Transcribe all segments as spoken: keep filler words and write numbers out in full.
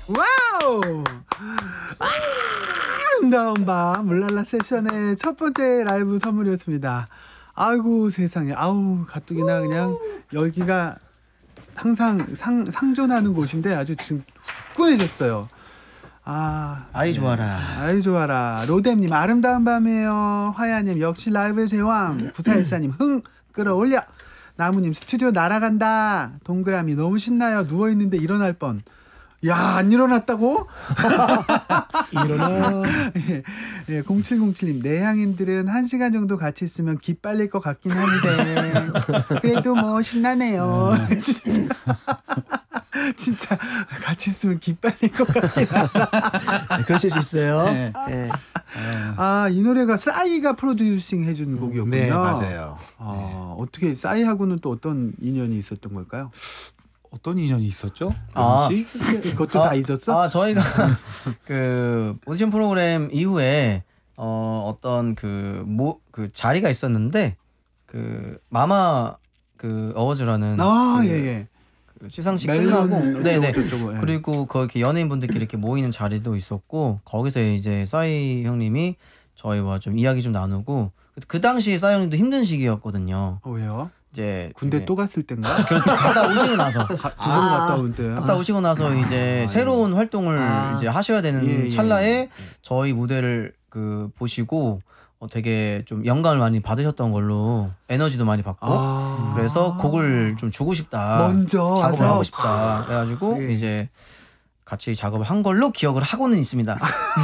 와우! 아름다운 밤 울랄라 세션의 첫 번째 라이브 선물이었습니다. 아이고 세상에, 아우 가뜩이나 그냥 여기가 항상 상, 상존하는 곳인데 아주 지금 후끈해졌어요. 아, 아이 좋아라. 네. 아이 좋아라. 로뎀님 아름다운 밤이에요. 화야님 역시 라이브의 제왕. 구사일사님 흥 끌어올려. 나무님 스튜디오 날아간다. 동그라미 너무 신나요. 누워있는데 일어날 뻔. 야, 안 일어났다고? 일어나. 예, 예, 공칠공칠님 내향인들은 한 시간 정도 같이 있으면 기 빨릴 것 같긴 한데 그래도 뭐 신나네요. 진짜 같이 있으면 기 빨릴 것 같긴 하다. 그러실 수 있어요. 네. 네. 아, 이 노래가 싸이가 프로듀싱 해준 곡이었군요. 네, 맞아요. 아, 어떻게 싸이하고는 또 어떤 인연이 있었던 걸까요? 어떤 인연이 있었죠? 아, 씨? 그것도 다 잊었어? 아 저희가 그 오디션 프로그램 이후에 어 어떤 그 모 그 자리가 있었는데 그 마마 그 어워즈라는 아, 그, 예, 예. 그 시상식 멜론 끝나고 네네 어쩌고저쩌고, 예. 그리고 거기 연예인분들끼리 이렇게 모이는 자리도 있었고 거기서 이제 싸이 형님이 저희와 좀 이야기 좀 나누고 그 당시 싸이 형님도 힘든 시기였거든요. 어, 왜요? 이제 군대 이제 또 갔을 땐가? 그렇죠. 갔다 오시고 나서 두 번 갔다 온 때. 갔다 오시고 나서 이제 새로운 활동을 아. 이제 하셔야 되는 예, 예, 찰나에 예. 저희 무대를 그 보시고 어 되게 좀 영감을 많이 받으셨던 걸로 에너지도 많이 받고 아. 그래서 곡을 좀 주고 싶다. 먼저 작업을 와서. 하고 싶다. 그래가지고 예. 이제 같이 작업을 한 걸로 기억을 하고는 있습니다.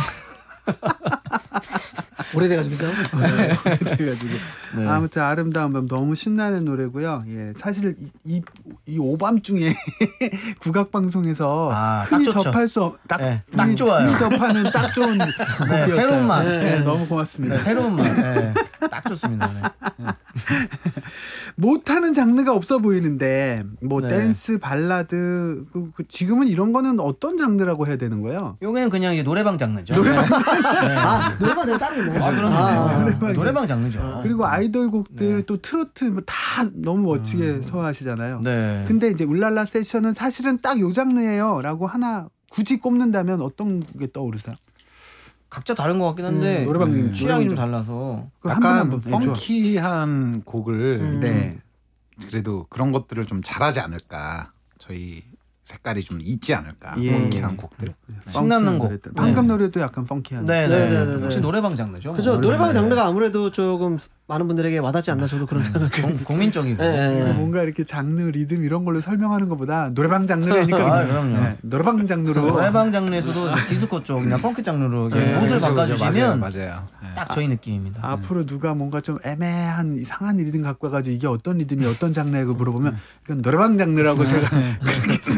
오래돼가지고. 그래가지고 네. 아무튼 아름다운 밤 너무 신나는 노래고요. 예, 사실 이, 이, 이 오밤중에 국악 방송에서 아, 흔히 딱 좋죠. 접할 수 없, 딱, 네, 딱 흔히, 좋아요. 흔히 접하는 딱 좋은 곡이었어요. 새로운 맛. 네, 네. 너무 고맙습니다. 네, 새로운 맛. 네, 딱 좋습니다. 네. 못하는 장르가 없어 보이는데 뭐 네. 댄스, 발라드 그, 그 지금은 이런 거는 어떤 장르라고 해야 되는 거예요? 요게는 그냥 이제 노래방 장르죠. 노래방 장르. 네. 아, 노래방 내가 따로 있네. 아, 그럼요. 아, 노래방 노래방 장르죠. 그리고 아이돌 곡들 네. 또 트로트 뭐다 너무 멋지게 소화하시잖아요. 네. 근데 이제 울랄라 세션은 사실은 딱 요 장르예요라고 하나 굳이 꼽는다면 어떤 게 떠오르세요? 각자 다른 것 같긴 한데 음, 노래방 음, 취향이 좀 노래방 달라서 그럼 한 분 한 약간 분. 네, 좋아. 펑키한 곡을 음. 네. 그래도 그런 것들을 좀 잘하지 않을까. 저희 색깔이 좀 있지 않을까. 예, 펑키한 예. 곡들. 신나는 곡. 노래들. 방금 네. 노래도 약간 펑키한. 네, 네, 네, 네, 네, 네, 역시 네. 노래방 장르죠. 그죠. 뭐. 노래방 네. 장르가 아무래도 조금 많은 분들에게 와닿지 않나 저도 그런 생각을 좀. 국- 국민적이고. 네, 네. 뭔가 이렇게 장르, 리듬 이런 걸로 설명하는 것보다 노래방 장르라니까 아, 그냥, 그럼요. 네, 노래방 장르로 노래방 장르에서도 이제 디스코 쪽이나 펑크 장르로 이제 네, 모드를 그죠, 그죠. 바꿔주시면 맞아요, 맞아요. 네. 딱 저희 느낌입니다. 앞으로 누가 뭔가 좀 애매한 이상한 리듬 갖고 와가지고 이게 어떤 리듬이 어떤 장르냐고 물어보면 이건 노래방 장르라고 제가 그렇게